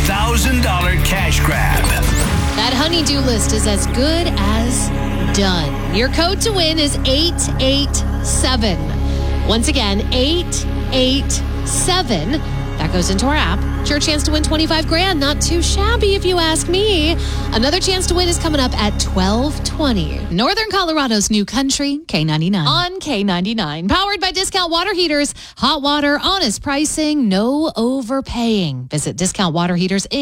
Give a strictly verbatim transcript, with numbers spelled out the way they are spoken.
thousand dollars cash grab. That honey-do list is as good as done. Your code to win is eight eight seven. Once again, eight eight seven. That goes into our app. It's your chance to win twenty-five grand. Not too shabby if you ask me. Another chance to win is coming up at twelve twenty. Northern Colorado's new country, K ninety-nine. On K ninety-nine. Powered by Discount Water Heaters. Hot water, honest pricing, no overpaying. Visit Discount Water Heaters Incorporated